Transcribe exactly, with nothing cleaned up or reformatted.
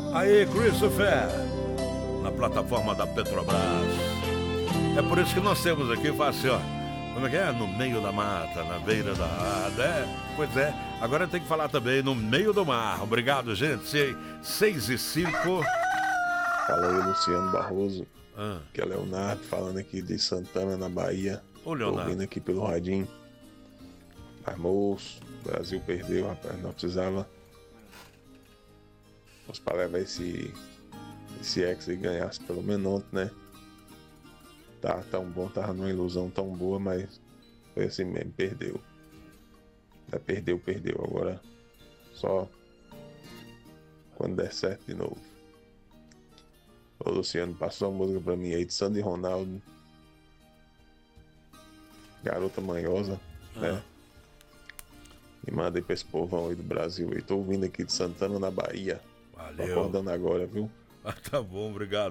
Aí, Christopher, na plataforma da Petrobras. É por isso que nós temos aqui, fala assim, ó. Como é que é? No meio da mata, na beira da... É, pois é. Agora tem que falar também no meio do mar. Obrigado, gente. Seis e cinco. Fala aí, Luciano Barroso. Ah. Que é Leonardo falando aqui de Santana, na Bahia. Ô, Leonardo. Tô ouvindo aqui pelo radinho. Mas, moço, o Brasil perdeu, rapaz. Nós precisava... Nós para levar esse... Esse ex e ganhasse pelo menos ontem, né? Tá tão bom, tava numa ilusão tão boa, mas foi assim mesmo, perdeu. Já perdeu, perdeu. Agora só quando der certo de novo. Ô Luciano, passou uma música pra mim aí de Sandy Ronaldo. Garota Manhosa, ah. né? E manda aí pra esse povão aí do Brasil. E tô ouvindo aqui de Santana, na Bahia. Valeu. Tô acordando agora, viu? Ah, tá bom, obrigado.